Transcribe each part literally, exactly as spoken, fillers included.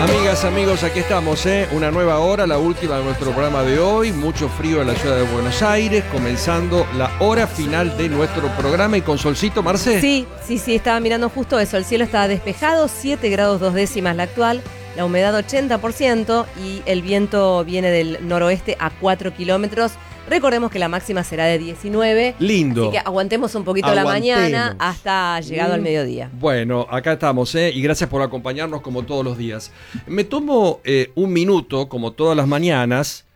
Amigas, amigos, aquí estamos, ¿eh? Una nueva hora, la última de nuestro programa de hoy. Mucho frío en la ciudad de Buenos Aires, comenzando la hora final de nuestro programa. ¿Y con solcito, Marce? Sí, sí, sí, estaba mirando justo eso. El cielo está despejado, siete grados dos décimas la actual, la humedad ochenta por ciento y el viento viene del noroeste a cuatro kilómetros. Recordemos que la máxima será de diecinueve. Lindo. Así que aguantemos un poquito Aguantemos. la mañana hasta llegado Mm. al mediodía. Bueno, acá estamos, ¿eh? Y gracias por acompañarnos como todos los días. Me tomo eh, un minuto, como todas las mañanas,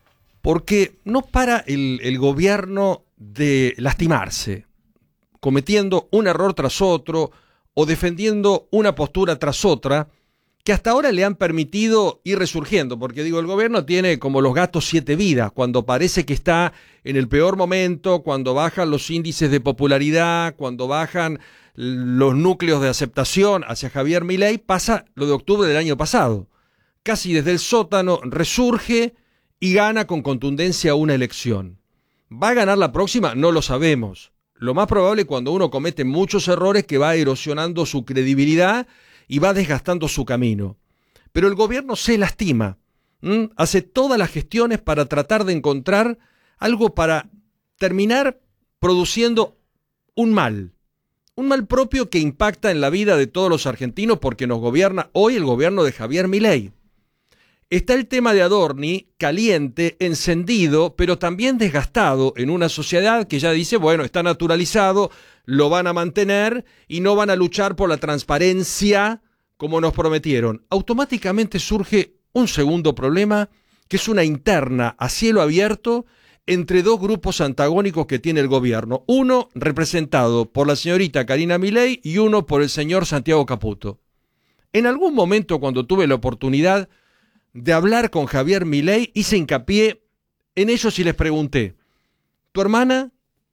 porque no para el, el gobierno de lastimarse, cometiendo un error tras otro o defendiendo una postura tras otra, que hasta ahora le han permitido ir resurgiendo, porque digo, el gobierno tiene como los gatos siete vidas, cuando parece que está en el peor momento, cuando bajan los índices de popularidad, cuando bajan los núcleos de aceptación hacia Javier Milei, pasa lo de octubre del año pasado. Casi desde el sótano resurge y gana con contundencia una elección. ¿Va a ganar la próxima? No lo sabemos. Lo más probable cuando uno comete muchos errores que va erosionando su credibilidad y va desgastando su camino. Pero el gobierno se lastima, ¿m? Hace todas las gestiones para tratar de encontrar algo para terminar produciendo un mal, un mal propio que impacta en la vida de todos los argentinos porque nos gobierna hoy el gobierno de Javier Milei. Está el tema de Adorni, caliente, encendido, pero también desgastado en una sociedad que ya dice, bueno, está naturalizado, lo van a mantener y no van a luchar por la transparencia como nos prometieron. Automáticamente surge un segundo problema, que es una interna a cielo abierto entre dos grupos antagónicos que tiene el gobierno. Uno representado por la señorita Karina Milei y uno por el señor Santiago Caputo. En algún momento, cuando tuve la oportunidad de hablar con Javier Milei, hice hincapié en ellos y les pregunté, ¿tu hermana?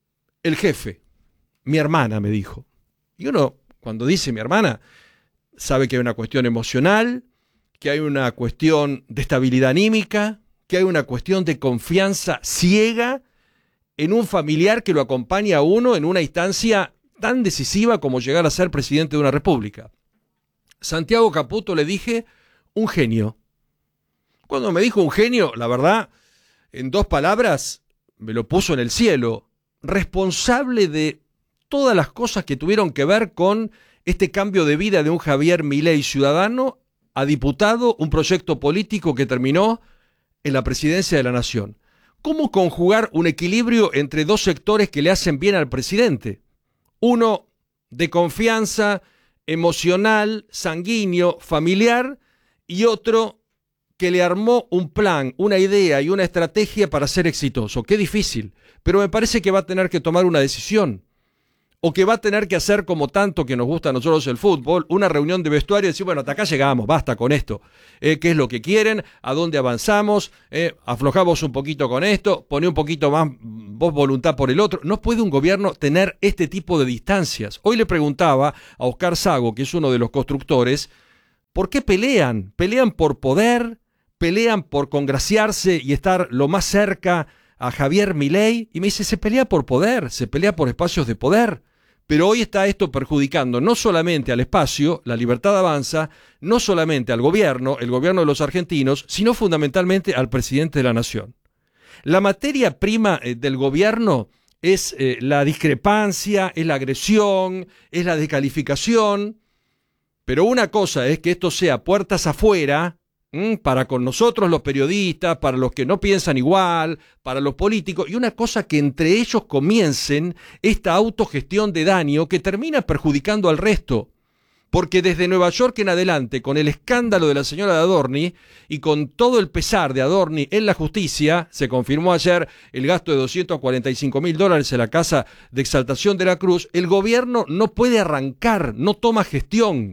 El jefe. Mi hermana, me dijo. Y uno, cuando dice mi hermana, sabe que hay una cuestión emocional, que hay una cuestión de estabilidad anímica, que hay una cuestión de confianza ciega en un familiar que lo acompaña a uno en una instancia tan decisiva como llegar a ser presidente de una república. Santiago Caputo, le dije, un genio. Cuando me dijo un genio, la verdad, en dos palabras, me lo puso en el cielo. Responsable de todas las cosas que tuvieron que ver con este cambio de vida de un Javier Milei ciudadano a diputado, un proyecto político que terminó en la presidencia de la nación. ¿Cómo conjugar un equilibrio entre dos sectores que le hacen bien al presidente? Uno de confianza emocional, sanguíneo, familiar, y otro que le armó un plan, una idea y una estrategia para ser exitoso. Qué difícil, pero me parece que va a tener que tomar una decisión. O que va a tener que hacer, como tanto que nos gusta a nosotros el fútbol, una reunión de vestuario y decir, bueno, hasta acá llegamos, basta con esto. Eh, ¿Qué es lo que quieren? ¿A dónde avanzamos? Eh, aflojamos un poquito con esto, poné un poquito más vos voluntad por el otro. No puede un gobierno tener este tipo de distancias. Hoy le preguntaba a Oscar Sago, que es uno de los constructores, ¿por qué pelean? ¿Pelean por poder? ¿Pelean por congraciarse y estar lo más cerca a Javier Milei? Y me dice, se pelea por poder, se pelea por espacios de poder. Pero hoy está esto perjudicando no solamente al espacio, la libertad avanza, no solamente al gobierno, el gobierno de los argentinos, sino fundamentalmente al presidente de la nación. La materia prima eh, del gobierno es eh, la discrepancia, es la agresión, es la descalificación, pero una cosa es que esto sea puertas afuera, ¿m? Para con nosotros los periodistas, para los que no piensan igual, para los políticos, y una cosa que entre ellos comiencen esta autogestión de daño que termina perjudicando al resto. Porque desde Nueva York en adelante, con el escándalo de la señora de Adorni y con todo el pesar de Adorni en la justicia, se confirmó ayer el gasto de doscientos cuarenta y cinco mil dólares en la Casa de Exaltación de la Cruz, el gobierno no puede arrancar, no toma gestión.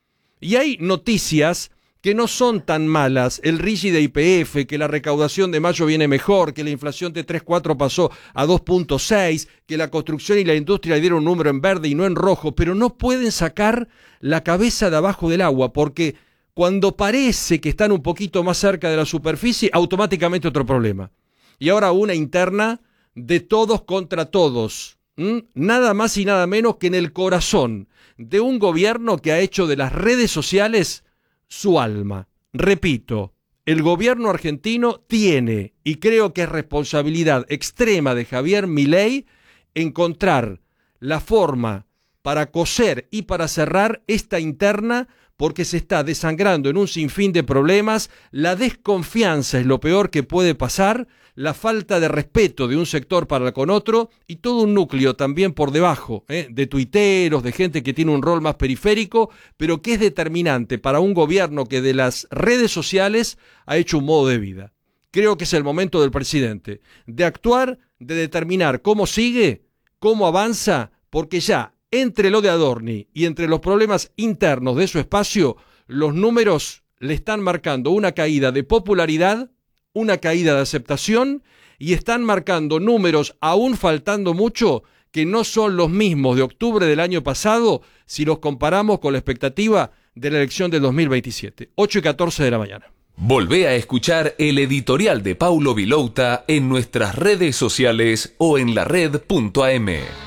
Y hay noticias que no son tan malas, el R I G I de Y P F, que la recaudación de mayo viene mejor, que la inflación de tres punto cuatro pasó a dos punto seis, que la construcción y la industria le dieron un número en verde y no en rojo, pero no pueden sacar la cabeza de abajo del agua, porque cuando parece que están un poquito más cerca de la superficie, automáticamente otro problema. Y ahora una interna de todos contra todos, ¿Mm? Nada más y nada menos que en el corazón de un gobierno que ha hecho de las redes sociales su alma. Repito, el gobierno argentino tiene, y creo que es responsabilidad extrema de Javier Milei, encontrar la forma para coser y para cerrar esta interna, porque se está desangrando en un sinfín de problemas. La desconfianza es lo peor que puede pasar, la falta de respeto de un sector para con otro y todo un núcleo también por debajo, ¿eh? de tuiteros, de gente que tiene un rol más periférico, pero que es determinante para un gobierno que de las redes sociales ha hecho un modo de vida. Creo que es el momento del presidente de actuar, de determinar cómo sigue, cómo avanza, porque ya entre lo de Adorni y entre los problemas internos de su espacio, los números le están marcando una caída de popularidad, una caída de aceptación, y están marcando números, aún faltando mucho, que no son los mismos de octubre del año pasado si los comparamos con la expectativa de la elección del dos mil veintisiete. ocho y catorce de la mañana. Volvé a escuchar el editorial de Paulo Vilouta en nuestras redes sociales o en la red punto a eme.